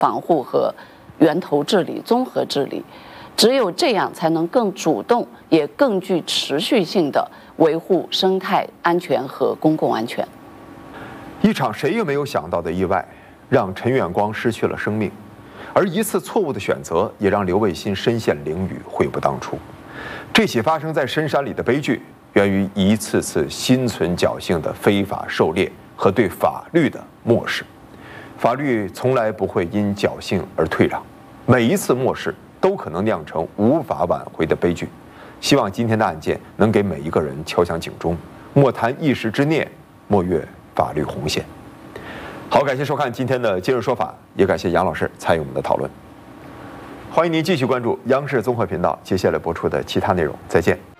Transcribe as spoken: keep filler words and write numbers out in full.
防护和源头治理、综合治理。只有这样，才能更主动，也更具持续性地维护生态安全和公共安全。 一场谁也没有想到的意外，让陈远光失去了生命，而一次错误的选择，也让刘卫星身陷囹圄，悔不当初。这起发生在深山里的悲剧，源于一次次心存侥幸的非法狩猎和对法律的漠视。法律从来不会因侥幸而退让，每一次漠视都可能酿成无法挽回的悲剧。希望今天的案件能给每一个人敲响警钟，莫谈一时之念，莫越法律红线。好，感谢收看今天的今日说法，也感谢杨老师参与我们的讨论。欢迎您继续关注央视综合频道接下来播出的其他内容，再见。